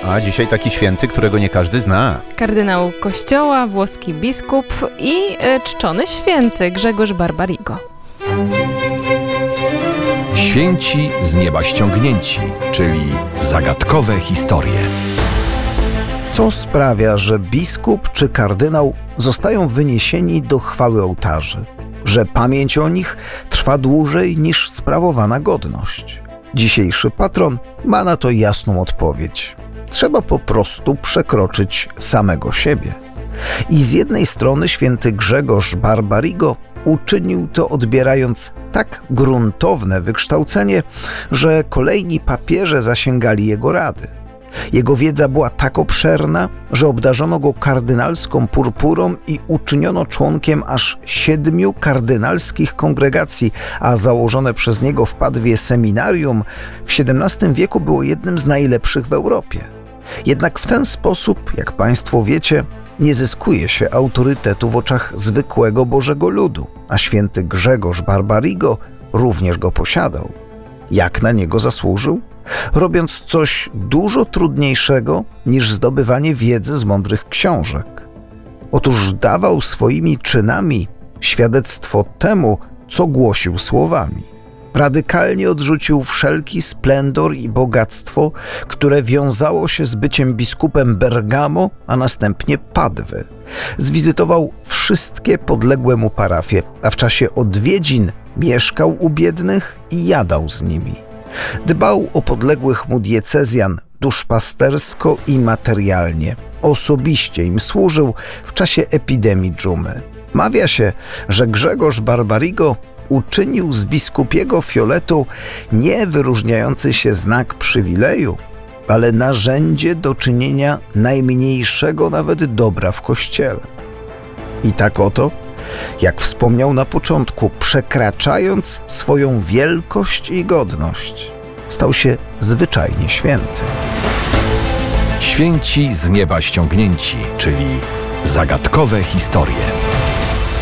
A dzisiaj taki święty, którego nie każdy zna. Kardynał Kościoła, włoski biskup i czczony święty Grzegorz Barbarigo. Święci z nieba ściągnięci, czyli zagadkowe historie. Co sprawia, że biskup czy kardynał zostają wyniesieni do chwały ołtarzy? Że pamięć o nich trwa dłużej niż sprawowana godność? Dzisiejszy patron ma na to jasną odpowiedź. Trzeba po prostu przekroczyć samego siebie. I z jednej strony święty Grzegorz Barbarigo uczynił to, odbierając tak gruntowne wykształcenie, że kolejni papieże zasięgali jego rady. Jego wiedza była tak obszerna, że obdarzono go kardynalską purpurą i uczyniono członkiem aż 7 kardynalskich kongregacji, a założone przez niego w Padwie seminarium w XVII wieku było jednym z najlepszych w Europie. Jednak w ten sposób, jak Państwo wiecie, nie zyskuje się autorytetu w oczach zwykłego Bożego ludu, a święty Grzegorz Barbarigo również go posiadał. Jak na niego zasłużył? Robiąc coś dużo trudniejszego niż zdobywanie wiedzy z mądrych książek. Otóż dawał swoimi czynami świadectwo temu, co głosił słowami. Radykalnie odrzucił wszelki splendor i bogactwo, które wiązało się z byciem biskupem Bergamo, a następnie Padwy. Zwizytował wszystkie podległe mu parafie, a w czasie odwiedzin mieszkał u biednych i jadał z nimi. Dbał o podległych mu diecezjan duszpastersko i materialnie. Osobiście im służył w czasie epidemii dżumy. Mawia się, że Grzegorz Barbarigo uczynił z biskupiego fioletu nie wyróżniający się znak przywileju, ale narzędzie do czynienia najmniejszego nawet dobra w Kościele. I tak oto, jak wspomniał na początku, przekraczając swoją wielkość i godność, stał się zwyczajnie święty. Święci z nieba ściągnięci, czyli zagadkowe historie.